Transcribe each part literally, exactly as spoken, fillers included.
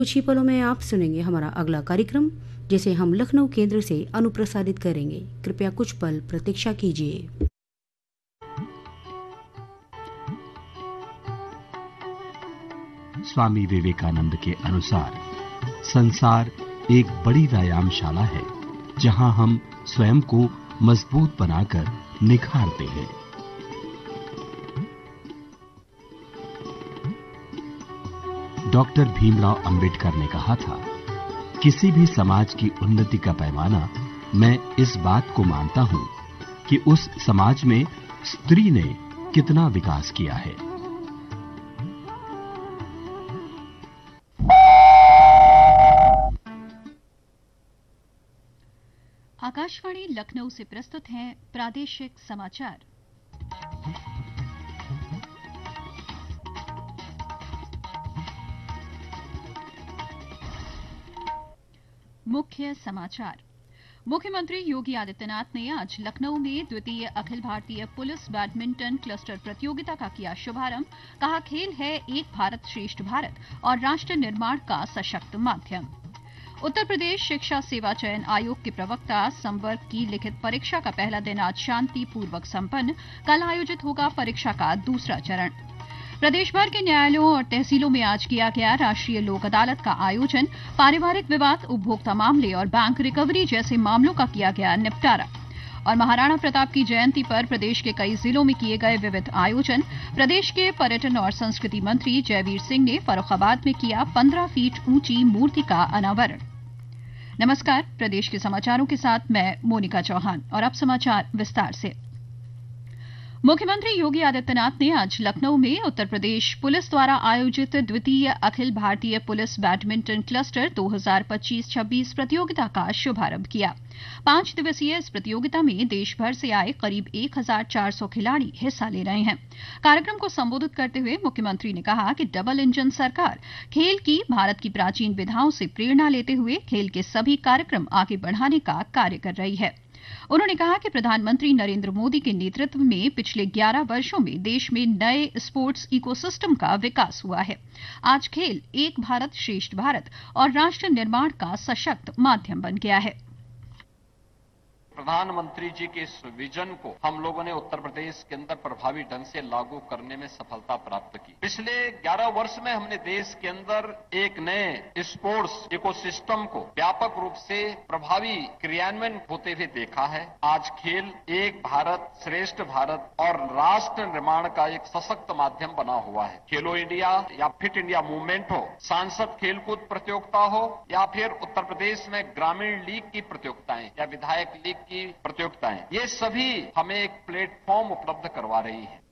कुछ ही पलों में आप सुनेंगे हमारा अगला कार्यक्रम, जिसे हम लखनऊ केंद्र से अनुप्रसारित करेंगे। कृपया कुछ पल प्रतीक्षा कीजिए। स्वामी विवेकानंद के अनुसार संसार एक बड़ी व्यायामशाला है, जहां हम स्वयं को मजबूत बनाकर निखारते हैं। डॉक्टर भीमराव अंबेडकर ने कहा था, किसी भी समाज की उन्नति का पैमाना मैं इस बात को मानता हूं कि उस समाज में स्त्री ने कितना विकास किया है। आकाशवाणी लखनऊ से प्रस्तुत हैं प्रादेशिक समाचार। मुख्य समाचार। मुख्यमंत्री योगी आदित्यनाथ ने आज लखनऊ में द्वितीय Akhil Bharatiya police badminton cluster प्रतियोगिता का किया शुभारंभ। कहा, खेल है एक भारत श्रेष्ठ भारत और राष्ट्र निर्माण का सशक्त माध्यम। उत्तर प्रदेश शिक्षा सेवा चयन आयोग के प्रवक्ता संवर्ग की लिखित परीक्षा का पहला दिन आज शांतिपूर्वक संपन्न। कल आयोजित होगा परीक्षा का दूसरा चरण। प्रदेश भर के न्यायालयों और तहसीलों में आज किया गया राष्ट्रीय लोक अदालत का आयोजन। पारिवारिक विवाद, उपभोक्ता मामले और बैंक रिकवरी जैसे मामलों का किया गया निपटारा। और महाराणा प्रताप की जयंती पर प्रदेश के कई जिलों में किए गए विविध आयोजन। प्रदेश के पर्यटन और संस्कृति मंत्री जयवीर सिंह ने फर्रुखाबाद में किया पंद्रह फीट ऊंची मूर्ति का अनावरण। नमस्कार, प्रदेश के समाचारों के साथ मैं मोनिका चौहान और अब समाचार विस्तार से। मुख्यमंत्री योगी आदित्यनाथ ने आज लखनऊ में उत्तर प्रदेश पुलिस द्वारा आयोजित द्वितीय Akhil Bharatiya police badminton cluster दो हज़ार पच्चीस छब्बीस प्रतियोगिता का शुभारंभ किया। पांच दिवसीय इस प्रतियोगिता में देश भर से आए करीब एक हज़ार चार सौ खिलाड़ी हिस्सा ले रहे हैं। कार्यक्रम को संबोधित करते हुए मुख्यमंत्री ने कहा कि डबल इंजन सरकार खेल की भारत की प्राचीन विधाओं से प्रेरणा लेते हुए खेल के सभी कार्यक्रम आगे बढ़ाने का कार्य कर रही है। उन्होंने कहा कि प्रधानमंत्री नरेंद्र मोदी के नेतृत्व में पिछले ग्यारह वर्षों में देश में नए स्पोर्ट्स इकोसिस्टम का विकास हुआ है। आज खेल एक भारत श्रेष्ठ भारत और राष्ट्र निर्माण का सशक्त माध्यम बन गया है। प्रधानमंत्री जी के इस विजन को हम लोगों ने उत्तर प्रदेश के अंदर प्रभावी ढंग से लागू करने में सफलता प्राप्त की। पिछले ग्यारह वर्ष में हमने देश के अंदर एक नए स्पोर्ट्स इकोसिस्टम को व्यापक रूप से प्रभावी क्रियान्वयन होते हुए देखा है। आज खेल एक भारत श्रेष्ठ भारत और राष्ट्र निर्माण का एक सशक्त माध्यम बना हुआ है। खेलो इंडिया या फिट इंडिया मूवमेंट हो, सांसद खेलकूद प्रतियोगिता हो या फिर उत्तर प्रदेश में ग्रामीण लीग की प्रतियोगिताएं या विधायक लीग की प्रतियोगिताएं, ये सभी हमें एक प्लेटफॉर्म उपलब्ध करवा रही है।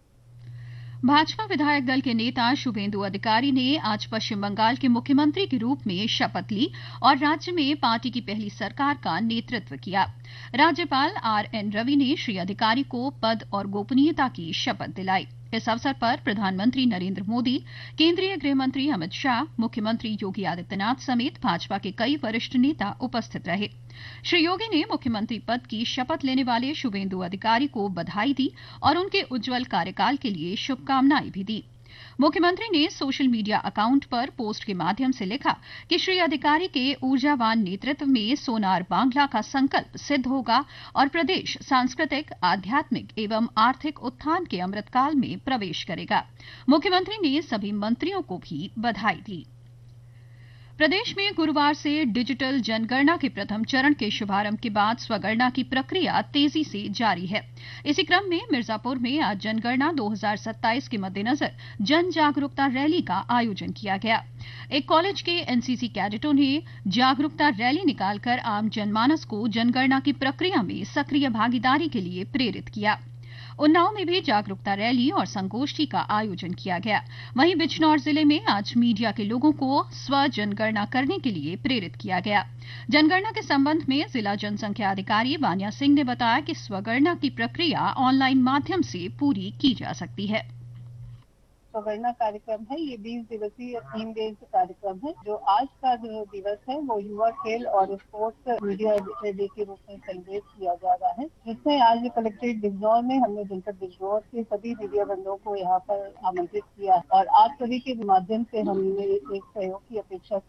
भाजपा विधायक दल के नेता शुभेंदु अधिकारी ने आज पश्चिम बंगाल के मुख्यमंत्री के रूप में शपथ ली और राज्य में पार्टी की पहली सरकार का नेतृत्व किया। राज्यपाल आर एन रवि ने श्री अधिकारी को पद और गोपनीयता की शपथ दिलाई। इस अवसर पर प्रधानमंत्री नरेंद्र मोदी, केंद्रीय गृह मंत्री अमित शाह, मुख्यमंत्री योगी आदित्यनाथ समेत भाजपा के कई वरिष्ठ नेता उपस्थित रहे। श्री योगी ने मुख्यमंत्री पद की शपथ लेने वाले शुभेंदु अधिकारी को बधाई दी और उनके उज्जवल कार्यकाल के लिए शुभकामनाएं भी दी। मुख्यमंत्री ने सोशल मीडिया अकाउंट पर पोस्ट के माध्यम से लिखा कि श्री अधिकारी के ऊर्जावान नेतृत्व में सोनार बांग्ला का संकल्प सिद्ध होगा और प्रदेश सांस्कृतिक, आध्यात्मिक एवं आर्थिक उत्थान के अमृतकाल में प्रवेश करेगा। मुख्यमंत्री ने सभी मंत्रियों को भी बधाई दी। प्रदेश में गुरुवार से डिजिटल जनगणना के प्रथम चरण के शुभारंभ के बाद स्वगणना की प्रक्रिया तेजी से जारी है। इसी क्रम में मिर्जापुर में आज जनगणना दो हज़ार सत्ताईस के मद्देनजर जन जागरूकता रैली का आयोजन किया गया। एक कॉलेज के एनसीसी कैडेटों ने जागरूकता रैली निकालकर आम जनमानस को जनगणना की प्रक्रिया में सक्रिय भागीदारी के लिए प्रेरित किया। उन्नाव में भी जागरूकता रैली और संगोष्ठी का आयोजन किया गया। वहीं बिजनौर जिले में आज मीडिया के लोगों को स्व जनगणना करने के लिए प्रेरित किया गया। जनगणना के संबंध में जिला जनसंख्या अधिकारी वानिया सिंह ने बताया कि स्वगणना की प्रक्रिया ऑनलाइन माध्यम से पूरी की जा सकती है। स्वगणना कार्यक्रम है, ये बीस दिवसीय तीन दिन कार्यक्रम है। जो आज का जो दिवस है वो युवा खेल और स्पोर्ट्स मीडिया डे के रूप में सेलिब्रेट किया जा रहा है, जिसमें आज कलेक्ट्रेट बिजनौर में हमने जनपद बिजनौर के सभी मीडिया बंधुओं को यहाँ पर आमंत्रित किया और आप सभी के माध्यम से हमने एक सहयोग की अपेक्षा